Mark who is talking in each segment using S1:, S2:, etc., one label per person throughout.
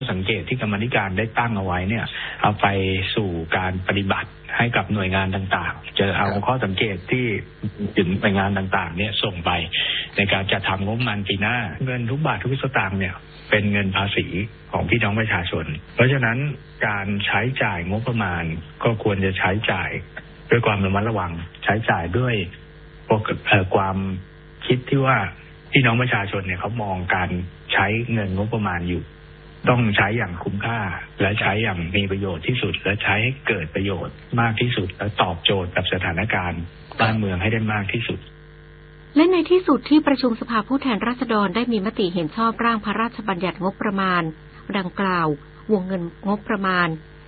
S1: สังเกตที่กรรมาธิการได้ตั้งเอาไว้เนี่ยเอาไปสู่การปฏิบัติให้กับหน่วยงานต่างๆจะเอาข้อสังเกตที่ถึงหน่วยงานต่างๆเนี่ยส่งไปในการจัดทำงบประมาณปีหน้าเงินทุกบาททุกสตางค์เนี่ยเป็นเงินภาษีของพี่น้องประชาชนเพราะฉะนั้นการใช้จ่ายงบประมาณก็ควรจะใช้จ่ายด้วยความระมัดระวังใช้จ่ายด้วยความคิดที่ว่าพี่น้องประชาชนเนี่ยเขามองการใช้เงินงบประมาณอยู่ต้องใช้อย่างคุ้มค่าและใช้อย่างมีประโยชน์ที่สุดและใช้ให้เกิดประโยชน์มากที่สุดและตอบโจทย์กับสถานการณ์บ้านเมืองให้ได้มากที่สุด
S2: และในที่สุดที่ประชุมสภาผู้แทนราษฎรได้มีมติเห็นชอบร่างพระราชบัญญัติงบประมาณดังกล่าววงเงินงบประมาณ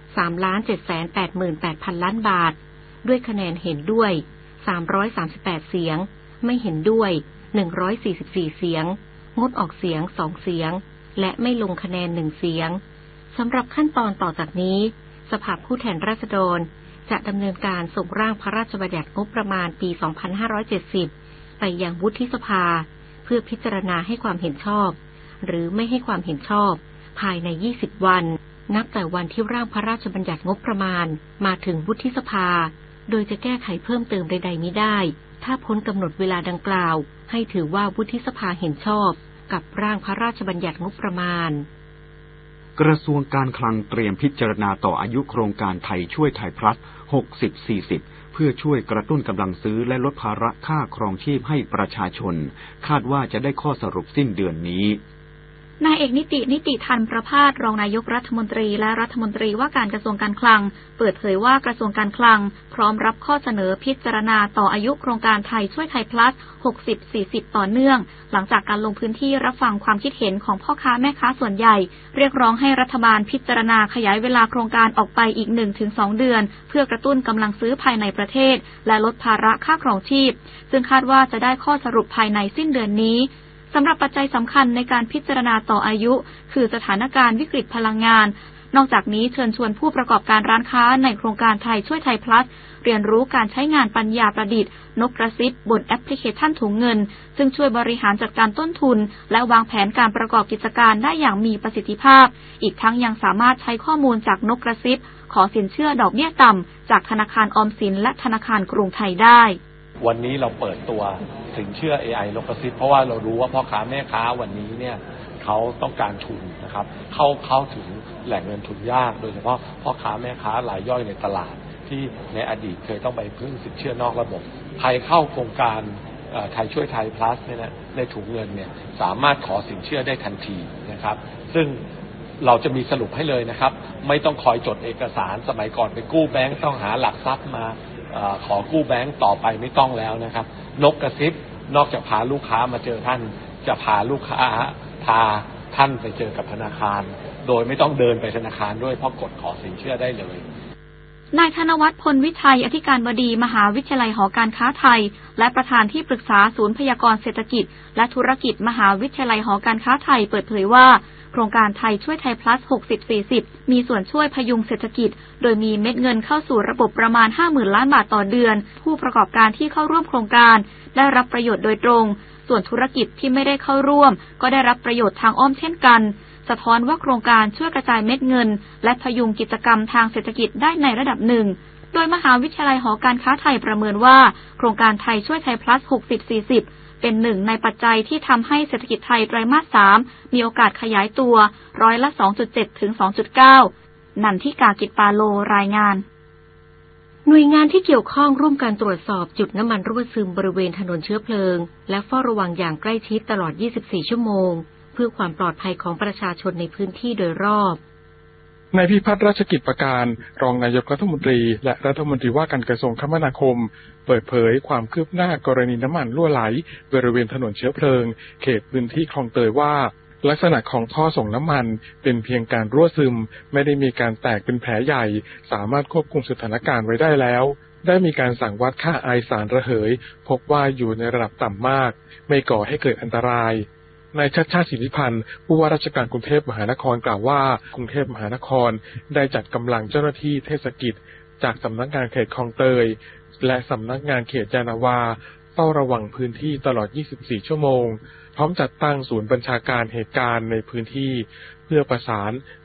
S2: 3,788,000 ล้านบาทด้วยคะแนนเห็นด้วย338เสียงไม่เห็นด้วย144เสียงงดออกเสียง2เสียงและไม่ลงคะแนน1เสียงสำหรับขั้นตอนต่อจากนี้สภาผู้แทนราษฎรจะดำเนินการส่งร่างพระราชบัญญัติงบประมาณปี 2570 ไปยังวุฒิสภาเพื่อพิจารณาให้ความเห็นชอบหรือไม่ให้ความเห็นชอบภายใน20วันนับแต่วันที่ร่างพระราชบัญญัติงบประมาณมาถึงวุฒิสภาโดยจะแก้ไขเพิ่มเติมใดๆมิได้ถ้าพ้นกำหนดเวลาดังกล่าวให้ถือว่าวุฒิสภาเห็นชอบกับร่างพระราชบัญญัติงบประมาณ
S3: กระทรวงการคลังเตรียมพิจารณาต่ออายุโครงการไทยช่วยไทยพลัส 60-40 เพื่อช่วยกระตุ้นกำลังซื้อและลดภาระค่าครองชีพให้ประชาชนคาดว่าจะได้ข้อสรุปสิ้นเดือนนี้
S4: นายเอกนิติธันประภาสรองนายกรัฐมนตรีและรัฐมนตรีว่าการกระทรวงการคลังเปิดเผยว่ากระทรวงการคลังพร้อมรับข้อเสนอพิจารณาต่ออายุโครงการไทยช่วยไทยพลัส 60-40 ต่อเนื่องหลังจากการลงพื้นที่รับฟังความคิดเห็นของพ่อค้าแม่ค้าส่วนใหญ่เรียกร้องให้รัฐบาลพิจารณาขยายเวลาโครงการออกไปอีก 1-2 เดือนเพื่อกระตุ้นกำลังซื้อภายในประเทศและลดภาระค่าครองชีพซึ่งคาดว่าจะได้ข้อสรุปภายในสิ้นเดือนนี้สำหรับปัจจัยสำคัญในการพิจารณาต่ออายุคือสถานการณ์วิกฤตพลังงานนอกจากนี้เชิญชวนผู้ประกอบการร้านค้าในโครงการไทยช่วยไทยพลัสเรียนรู้การใช้งานปัญญาประดิษฐ์นกกระซิบบนแอปพลิเคชันถุงเงินซึ่งช่วยบริหารจัดการต้นทุนและวางแผนการประกอบกิจการได้อย่างมีประสิทธิภาพอีกทั้งยังสามารถใช้ข้อมูลจากนกกระซิบขอสินเชื่อดอกเบี้ยต่ำจากธนาคารออมสินและธนาคารกรุงไทยได้
S5: วันนี้เราเปิดตัวสินเชื่อ AI นกกระซิบเพราะว่าเรารู้ว่าพ่อค้าแม่ค้าวันนี้เนี่ยเขาต้องการทุนนะครับเข้าถึงแหล่งเงินทุนยากโดยเฉพาะพ่อค้าแม่ค้ารายย่อยในตลาดที่ในอดีตเคยต้องไปพึ่งสินเชื่อนอกระบบใครเข้าโครงการไทยช่วยไทย plus เนี่ยนะในถุงเงินเนี่ยสามารถขอสินเชื่อได้ทันทีนะครับซึ่งเราจะมีสรุปให้เลยนะครับไม่ต้องคอยจดเอกสารสมัยก่อนไปกู้แบงก์ต้องหาหลักทรัพย์มาขอกู้แบงก์ต่อไปไม่ต้องแล้วนะครับนกกระซิบนอกจากพาลูกค้ามาเจอท่านจะพาลูกค้าพาท่านไปเจอกับธนาคารโดยไม่ต้องเดินไปธนาคารด้วยเพราะกดขอสินเชื่อได้เลย
S4: นายธนวัฒน์พลวิชัยอธิการบดีมหาวิทยาลัยหอการค้าไทยและประธานที่ปรึกษาศูนย์พยากรณ์เศรษฐกิจและธุรกิจมหาวิทยาลัยหอการค้าไทยเปิดเผยว่าโครงการไทยช่วยไทย plus 60-40 มีส่วนช่วยพยุงเศรษฐกิจโดยมีเม็ดเงินเข้าสู่ระบบประมาณ 50,000 ล้านบาทต่อเดือนผู้ประกอบการที่เข้าร่วมโครงการได้รับประโยชน์โดยตรงส่วนธุรกิจที่ไม่ได้เข้าร่วมก็ได้รับประโยชน์ทางอ้อมเช่นกันสะท้อนว่าโครงการช่วยกระจายเม็ดเงินและพยุงกิจกรรมทางเศรษฐกิจได้ในระดับหนึ่งโดยมหาวิทยาลัยหอการค้าไทยประเมินว่าโครงการไทยช่วยไทย plus 60-40 เป็นหนึ่งในปัจจัยที่ทำให้เศรษฐกิจไทยไตรมาส 3มีโอกาสขยายตัว2.7 ถึง 2.9 นันทิกา กิจปาโลรายงาน
S2: หน่วยงานที่เกี่ยวข้องร่วมกันตรวจสอบจุดน้ำมันรั่วซึมบริเวณถนนเชื้อเพลิงและเฝ้าระวังอย่างใกล้ชิดตลอด 24 ชั่วโมงเพื่อความปลอดภัยของประชาชนในพื้นที่โดยรอบ
S6: นายพิพัฒน์ราชกิจประการรองนายกรัฐมนตรีและรัฐมนตรีว่าการกระทรวงคมนาคมเปิดเผยความคืบหน้ากรณีน้ำมันรั่วไหลบริเวณถนนเชื้อเพลิงเขตพื้นที่คลองเตยว่าลักษณะของท่อส่งน้ำมันเป็นเพียงการรั่วซึมไม่ได้มีการแตกเป็นแผลใหญ่สามารถควบคุมสถานการณ์ไว้ได้แล้วได้มีการสั่งวัดค่าไอสารระเหยพบว่าอยู่ในระดับต่ำมากไม่ก่อให้เกิดอันตรายนายชัชชาติ สิทธิพันธ์ผู้ว่าราชการกรุงเทพมหานครกล่าวว่ากรุงเทพมหานครได้จัดกำลังเจ้าหน้าที่เทศกิจจากสำนักงานเขตคลองเตยและสำนักงานเขตยานาวาเฝ้าระวังพื้นที่ตลอด 24 ชั่วโมงพร้อมจัดตั้งศูนย์บัญชาการเหตุการณ์ในพื้นที่เพื่อประสาน